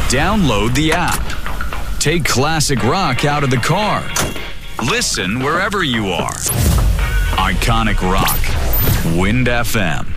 Download the app. Take classic rock out of the car. Listen wherever you are. Iconic Rock. Wind FM.